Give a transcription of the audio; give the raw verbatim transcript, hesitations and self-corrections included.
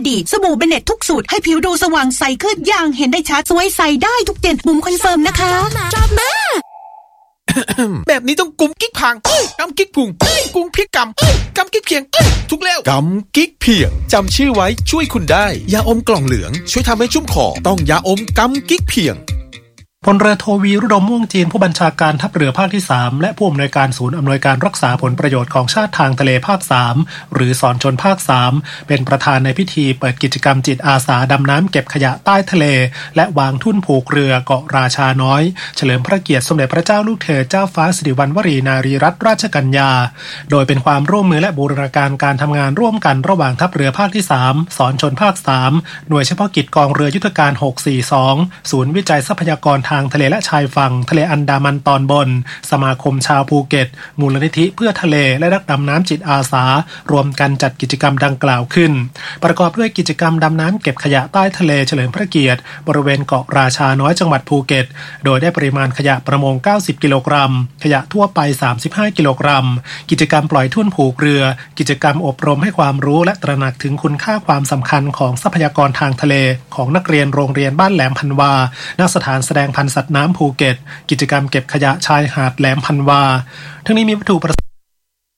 ดีสบู่เบเน็ตทุกสูตรให้ผิวดูสว่างใสขึ้นอย่างเห็นได้ชัดสวยใสได้ทุกเดือนบุ๋มคอนเฟิร์มนะคะชอบมากแบบนี้ต้องกุมกิ๊กพังกำกิ๊กพุงกุมเพียงกำกำกิ๊กเพียงทุกแล้วกำกิ๊กเพียงจำชื่อไว้ช่วยคุณได้ยาอมกล่องเหลืองช่วยทำให้ชุ่มคอต้องยาอมกำกิ๊กเพียงพลเรือโทวีรุดมม่วงจีนผู้บัญชาการทัพเรือภาคที่สามและผู้อำนวยการศูนย์อำนวยการรักษาผลประโยชน์ของชาติทางทะเลภาคสามหรือสอนชนภาคสามเป็นประธานในพิธีเปิดกิจกรรมจิตอาสาดำน้ำเก็บขยะใต้ทะเลและวางทุ่นผูกเรือเกาะราชาน้อยเฉลิมพระเกียรติสมเด็จพระเจ้าลูกเธอเจ้าฟ้าสิริวัณวรีนารีรัตนราชกัญญาโดยเป็นความร่วมมือและบูรณาการการทำงานร่วมกันระหว่างทัพเรือภาคที่สามสอนชนภาคสามหน่วยเฉพาะกิจกองเรือยุทธการหกสี่สองศูนย์วิจัยทรัพยากรทางทะเลและชายฝั่งทะเลอันดามันตอนบนสมาคมชาวภูเก็ตมูลนิธิเพื่อทะเลและนักดำน้ำจิตอาสารวมกันจัดกิจกรรมดังกล่าวขึ้นประกอบด้วยกิจกรรมดำน้ำเก็บขยะใต้ทะเลเฉลิมพระเกียรติบริเวณเกาะราชาน้อยจังหวัดภูเก็ตโดยได้ปริมาณขยะประมงเก้าสิบกิโลกรัมขยะทั่วไปสามสิบห้ากิโลกรัมกิจกรรมปล่อยทุ่นผูกเรือกิจกรรมอบรมให้ความรู้และตระหนักถึงคุณค่าความสำคัญของทรัพยากรทางทะเลของนักเรียนโรงเรียนบ้านแหลมพันวาณสถานแสดงพันธุ์สัตว์น้ำภูเก็ตกิจกรรมเก็บขยะชายหาดแหลมพันวาทั้งนี้มีวัตถุประ